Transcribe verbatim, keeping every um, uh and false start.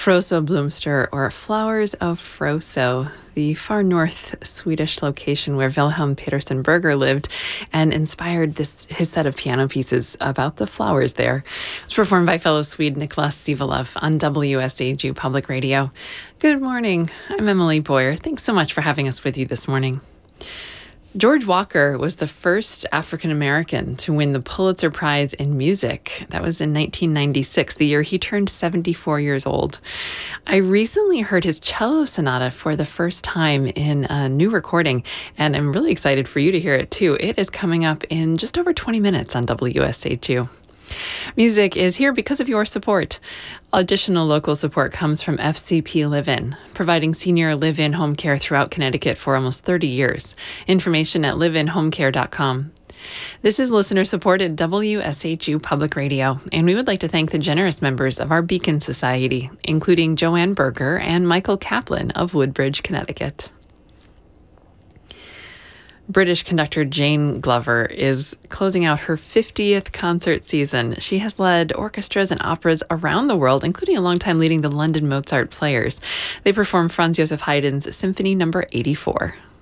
Froso Bloomster, or Flowers of Froso, the far north Swedish location where Wilhelm Petersen Berger lived and inspired this his set of piano pieces about the flowers there. It was performed by fellow Swede Niklas Sivelöv on W S H U Public Radio. Good morning. I'm Emily Boyer. Thanks so much for having us with you this morning. George Walker was the first African American to win the Pulitzer Prize in Music. That was in nineteen ninety-six, the year he turned seventy-four years old. I recently heard his cello sonata for the first time in a new recording, and I'm really excited for you to hear it too. It is coming up in just over twenty minutes on W S H U. Music is here because of your support. Additional local support comes from F C P Live-In, providing senior live-in home care throughout Connecticut for almost thirty years. Information at live in home care dot com. This is listener-supported W S H U Public Radio, and we would like to thank the generous members of our Beacon Society, including Joanne Berger and Michael Kaplan of Woodbridge, Connecticut. British conductor Jane Glover is closing out her fiftieth concert season. She has led orchestras and operas around the world, including a long time leading the London Mozart Players. They perform Franz Joseph Haydn's Symphony Number eighty-four.